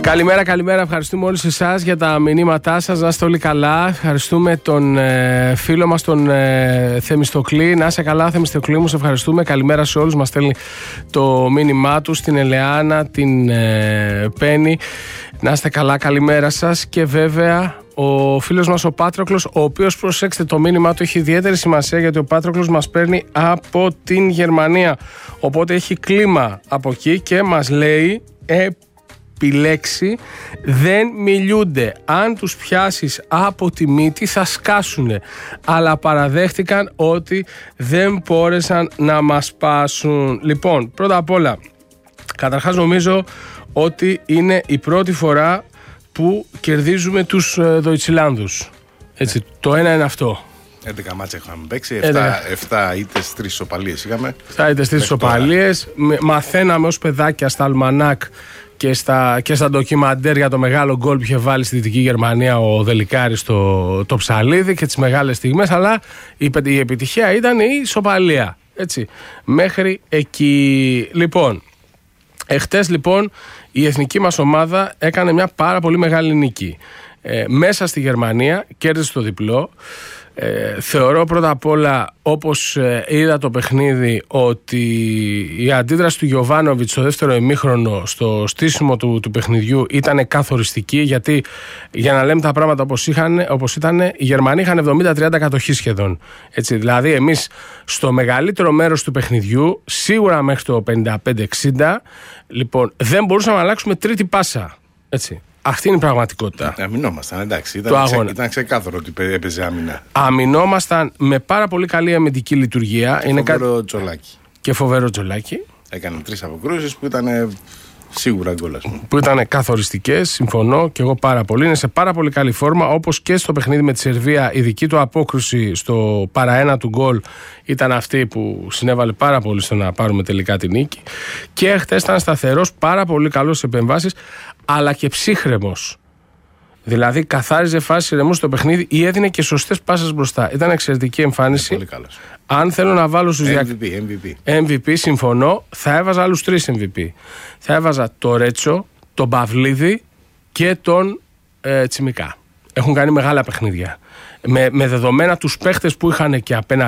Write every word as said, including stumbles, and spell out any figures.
Καλημέρα, καλημέρα. Ευχαριστούμε όλους εσάς για τα μηνύματά σας. Να είστε όλοι καλά. Ευχαριστούμε τον ε, φίλο μας, τον ε, Θεμιστοκλή. Να είσαι καλά, Θεμιστοκλή μου, σε ευχαριστούμε. Καλημέρα σε όλους. Μας στέλνει το μήνυμά του, στην Ελεάνα, την ε, Πέννη. Να είστε καλά, καλημέρα σας. Και βέβαια ο φίλος μας ο Πάτροκλος, ο οποίος, προσέξτε, το μήνυμά του έχει ιδιαίτερη σημασία, γιατί ο Πάτροκλος μας παίρνει από την Γερμανία. Οπότε έχει κλίμα από εκεί και μας λέει ε, επιλέξει, δεν μιλούνται. Αν τους πιάσεις από τη μύτη θα σκάσουνε. Αλλά παραδέχτηκαν ότι δεν μπόρεσαν να μας πάσουν. Λοιπόν, πρώτα απ' όλα, καταρχάς νομίζω ότι είναι η πρώτη φορά που κερδίζουμε τους Δοϊτσιλάνδους. Έτσι, το ένα είναι αυτό. έντεκα μάτσα είχαμε παίξει, επτά ήττες, τρεις ισοπαλίες είχαμε. επτά ήττες, τρεις ισοπαλίες. Μαθαίναμε ως παιδάκια στα αλμανάκ και στα, και στα ντοκιμαντέρ για το μεγάλο γκολ που είχε βάλει στη Δυτική Γερμανία ο Δελικάρης το, το ψαλίδι και τις μεγάλες στιγμές, αλλά η, η επιτυχία ήταν η ισοπαλία. Έτσι, μέχρι εκεί. Λοιπόν, εχτες λοιπόν η εθνική μας ομάδα έκανε μια πάρα πολύ μεγάλη νίκη. Ε, μέσα στη Γερμανία κέρδισε το διπλό. Ε, θεωρώ πρώτα απ' όλα, όπως ε, είδα το παιχνίδι, ότι η αντίδραση του Γιοβάνοβιτς στο δεύτερο ημίχρονο στο στήσιμο του, του παιχνιδιού ήταν καθοριστική, γιατί, για να λέμε τα πράγματα όπως, είχαν, όπως ήταν, οι Γερμανοί είχαν εβδομήντα τριάντα κατοχή σχεδόν. Έτσι, δηλαδή εμείς στο μεγαλύτερο μέρος του παιχνιδιού, σίγουρα μέχρι το πενήντα πέντε εξήντα, λοιπόν, δεν μπορούσαμε να αλλάξουμε τρίτη πάσα. Έτσι. Αυτή είναι η πραγματικότητα. Αμυνόμασταν, εντάξει. Ήταν, ξε, ήταν ξεκάθαρο ότι έπαιζε άμυνα. Αμυνόμασταν με πάρα πολύ καλή αμυντική λειτουργία. Και είναι φοβερό κα... τζολάκι. Και φοβερό τζολάκι. Έκανε τρεις αποκρούσεις που ήταν σίγουρα γκολ. Που ήταν καθοριστικές, συμφωνώ και εγώ πάρα πολύ. Είναι σε πάρα πολύ καλή φόρμα, όπως και στο παιχνίδι με τη Σερβία. Η δική του απόκρουση στο παραένα του γκολ ήταν αυτή που συνέβαλε πάρα πολύ στο να πάρουμε τελικά την νίκη. Και χτες ήταν σταθερός, πάρα πολύ καλός σε επεμβάσεις, αλλά και ψύχρεμος. Δηλαδή καθάριζε φάσεις ηρεμούς στο παιχνίδι ή έδινε και σωστές πάσες μπροστά. Ήταν εξαιρετική εμφάνιση. Πολύ καλός. Αν θέλω να βάλω στους εμ βι πι, εμ βι πι. εμ βι πι, συμφωνώ, θα έβαζα άλλους τρεις εμ βι πι. Θα έβαζα το Ρέτσο, τον Παυλίδη και τον ε, Τσιμικά. Έχουν κάνει μεγάλα παιχνίδια. Με, με δεδομένα τους παίχτες που είχαν και απέναντι.